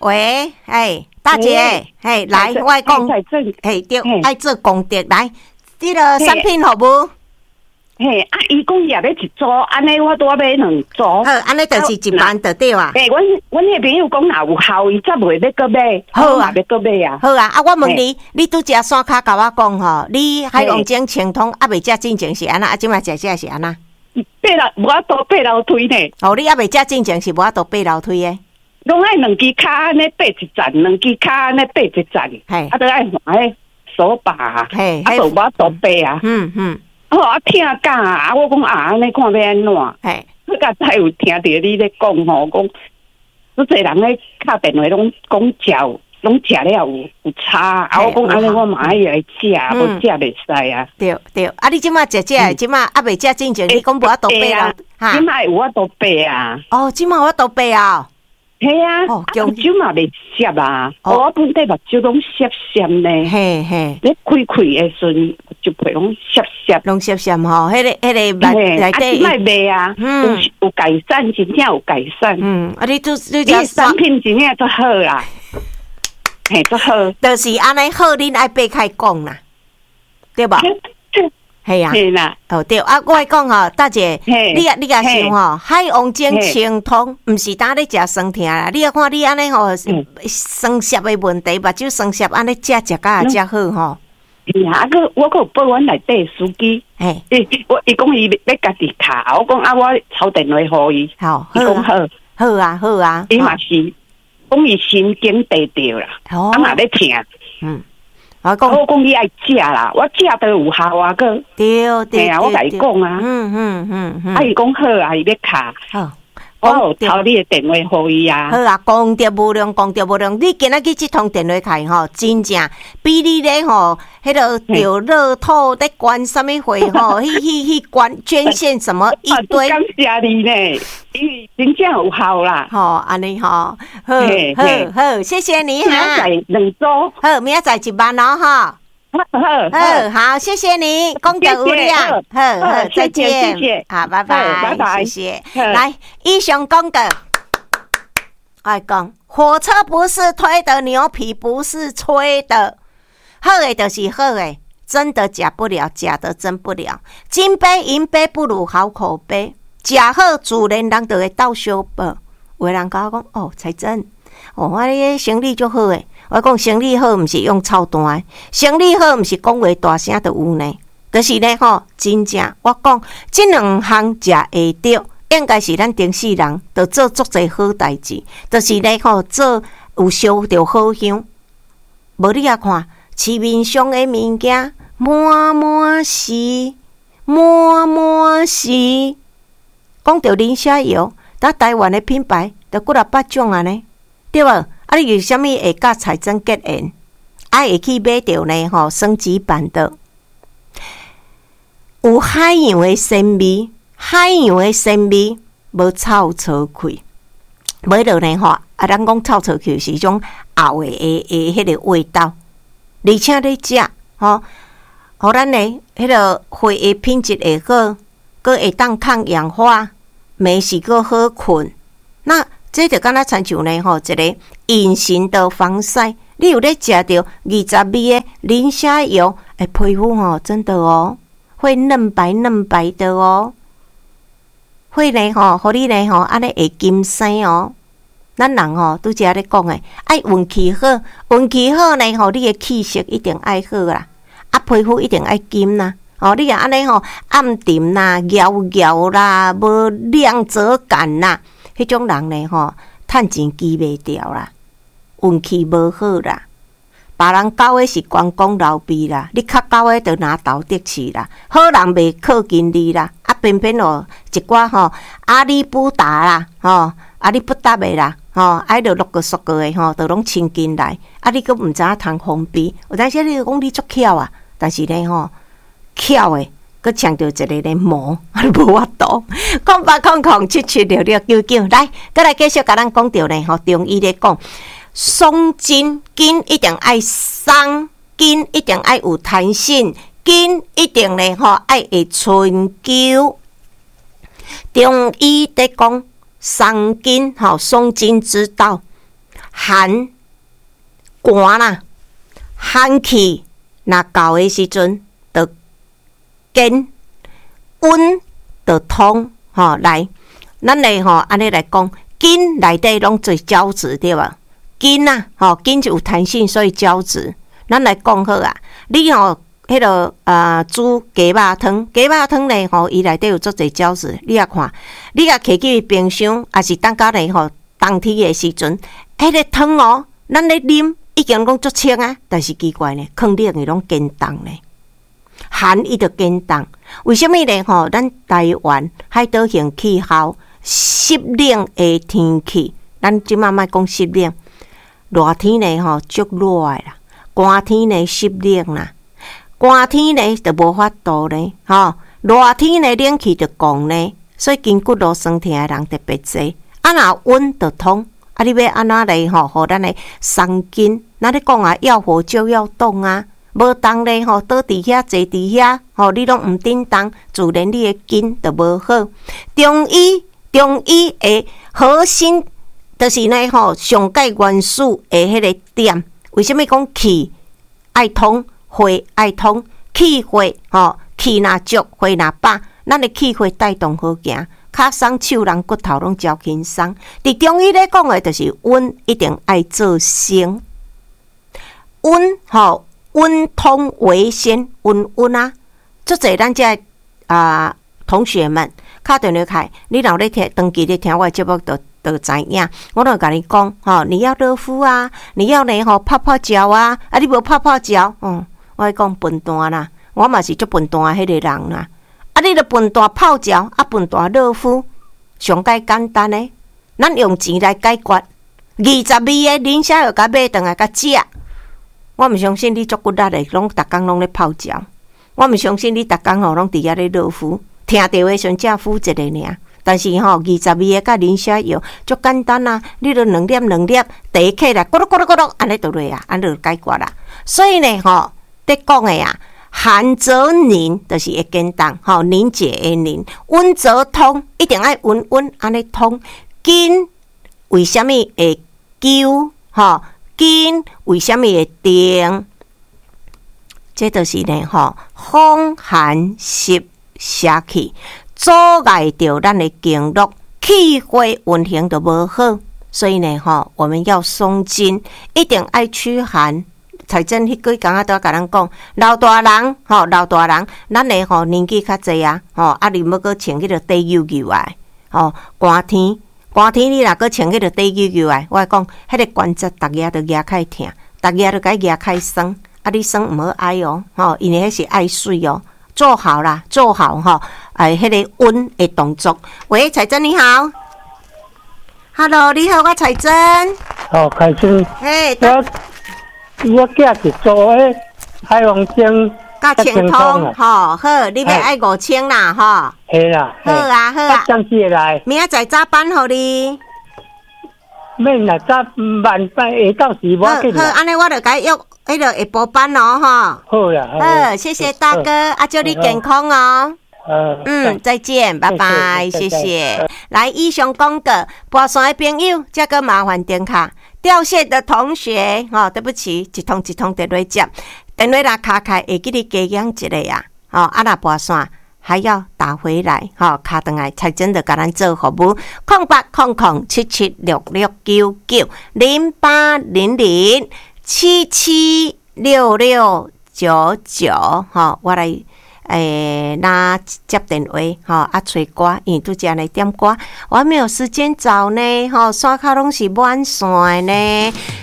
喂，大姐，来，我讲，对，爱做功德，来，这个产品好无？ 伊讲也要一组，安尼我拄仔买2组。好， 安尼就是1万就对啊。 阮迄朋友讲若有效，伊则袂要搁买。好啊，要搁买啊。 好啊，我问你拄只线卡甲我讲吼，你海王精清通还未食进前是安那，即摆食是安那？ 无法度爬楼梯呢。 哦，你还未食进前是无法度爬楼梯的。 拢爱2支骹安尼爬一站，2支骹安尼爬一站。都爱换迄手把啊，就无法度爬啊。我听讲啊，我讲安尼看要安怎？我甲才有听着你咧讲吼，讲好侪人咧敲电话拢讲拢食了有差，我讲安尼我嘛爱来食，无食袂使啊。 对，你即马食，即马还未食进前，你讲无法度爬啊？即马有法度爬啊？ 哦，即马有法度爬啊？ 系啊，目睭嘛袂涩啊，我本地目睭拢涩涩呢。你开的时就皮拢涩涩， 拢涩涩吼。迄个内底卖卖啊，有改善，真正有改善。 你产品真正都好啦，都好。 就是安尼好，恁爱爬开讲啦，对吧？系啊，对啊，我来讲吼，大姐，你也想吼，海王精清通，毋是当咧食酸疼啦。你看你安尼吼，酸涩的问题，目睭酸涩，安尼食甲食好吼。 我有报阮内底司机，伊讲伊要家己卡，我讲我抄电话互伊，伊讲好啊，伊嘛是讲伊神经地着啦，嘛要疼，我讲你爱食啦，我食都有效啊，个对，我甲伊讲啊，伊讲好啊，伊要卡，我有抄你的电话互伊啊。 好啊，功德无量，你今仔日这通电话开吼，真正比你咧吼，迄个钓乐透在管什么会吼，去管捐献什么一堆。 感谢你呢，伊真正有效啦。 安尼好，谢谢你哈。 明仔载2组， 好，明仔载1万哦哈。好，谢谢你，功德无量。好，再见，谢谢，好，拜拜，谢谢。来，以上功德，我讲，火车不是推的，牛皮不是吹的，好的就是好的，真的假不了，假的真不了。金杯银杯不如好口碑，食好自然人就会斗相报。有人甲我讲，才真，我的生理就好诶。我讲生理好，毋是用操蛋的；生理好，毋是讲话大声就有呢。就是呢吼，真正我讲，这2项食会着，应该是咱城市人着做足侪好代志。就是呢吼，做有烧着好香。无你啊看，市面上的物件满满是，讲着磷虾油，咱台湾的品牌着几啊8种啊呢，对无？你有啥物会甲财政结缘？会去买着呢？吼，升级版的，有海洋的鲜味，无臭臭气。买着呢吼，咱讲臭臭气是种后的迄个味道，而且你食吼，互咱呢迄个血的品质会好，佮会当抗氧化，眠时佮好困。那这就敢若亲像呢吼，一个隐形的防晒。你有咧食到20味的磷虾油，皮肤吼真的哦，会嫩白的哦，会呢吼，互你呢吼，安尼会金生哦。咱人吼拄则咧讲诶，爱运气好呢吼，你的气色一定爱好啦，皮肤一定爱金啦。你若安尼吼，暗沉啦、摇啦、无亮泽感啦。迄种人呢吼，趁钱机袂掉啦，运气无好啦。别人交的是观光老逼啦，你较交的就拿刀得去啦。好人袂靠近你啦，偏偏一寡吼阿里不达啦，阿里不达的啦，爱着录个缩个的吼，就拢亲近来。你佫毋知影通封闭，有当时你讲你足巧啊，但是呢吼，巧的。佮抢到一个咧毛，无法度。0800776699，来，佮来继续甲咱讲到呢吼，中医咧讲，松筋一定爱松，筋一定爱有弹性，筋一定咧吼爱会春秋。中医咧讲松筋之道， 寒寒啦，寒气若到的时阵，就紧温就通吼。来，咱来吼安尼来讲，筋内底拢做胶质对吧？筋啊，吼筋就有弹性，所以胶质。咱来讲好啊，你吼。迄个煮鸡肉汤，鸡肉汤咧吼，伊内底有足侪胶质。你啊看，你啊摕去冰箱，也是等到咧吼冬天的时阵，迄个汤哦，咱咧啉已经讲足清啊，但是奇怪呢，放冷伊拢坚冻呢，寒伊就坚冻。为什么咧？吼，咱台湾海岛型气候，湿冷的天气，咱即卖讲湿冷，热天咧吼足热啦，寒天咧湿冷啦。寒天呢就无法度呢，吼！热天呢冷气就降呢，所以筋骨劳酸痛的人特别多。啊，若温就通，啊，你要安怎来吼，互咱的松筋？那你讲啊，要火就要动啊，无动咧吼，倒伫遐坐伫遐，吼，你拢毋叮当，自然你的筋就无好。中医的核心就是呢吼，上界元素的迄个点。为什么讲气爱通？血爱通，气血吼，气若足，血若饱，咱的气血带动好行，骹松手人骨头拢较轻松。伫中医咧讲的，就是温一定爱做先，温吼温通为先，温啊！足侪咱这同学们敲电话开，你若咧听长期咧听我的节目，就知影，我都甲你讲吼，你要热敷啊，你要咧吼泡泡脚啊，啊你无泡泡脚，我讲笨蛋啦，我嘛是足笨蛋迄个人啦。啊，你著笨蛋泡脚，啊笨蛋热敷，上介简单诶。咱用钱来解决，20味诶，恁遐又甲买转来甲食。我毋相信你足骨力诶，拢逐工拢咧泡脚。我毋相信你逐工吼拢伫遐咧热敷，听着诶时阵敷一个尔。但是吼，20味诶甲恁遐药足简单啊，你著2粒，第起来咕噜咕噜咕噜，安尼就落啊，安尼就解决啦。所以呢，吼。在讲的啊，寒则凝，就是会坚冻，吼凝结会凝；温则通，一定爱温安尼通。筋为什么会揪？吼筋为什么会定？这就是呢，吼风寒湿邪气阻碍着咱的经络，气血运行就无好。所以呢，吼我们要松筋，一定爱驱寒。财政迄几工都甲咱讲，老大人，咱诶吼年纪较济啊，啊你要阁穿迄个短袖袖啊，寒天你若阁穿迄个短袖袖啊，我讲迄个关节逐夜都压开疼，逐夜都甲压开酸，啊你酸毋好爱哦，因为迄是爱水哦，做好啦，做好吼，迄个温诶动作。喂，财政你好 ，Hello， 你好，我财政。 好，开心。 嘿， 我囝是做迄海王精甲清通，好，你要爱5000啦，吼。 系啦。 好啊。 张姐来。 明仔载早班互你。 免啦，早晚班下到时我紧。 好，安尼我就甲约迄个下晡班咯，吼。 好啦。 好，谢谢大哥，祝你健康哦。再见，拜拜，谢谢。来，以上讲的，跋山的朋友，这个麻烦点卡。掉线的同学，对不起，一通电话接，电话若卡开，会记你加养一个呀，若跋山还要打回来，卡转来才真的甲咱做服务，0800776699，我来。那接电话吹歌，因为拄则来点歌，我还没有时间找呢，山骹拢是满线呢。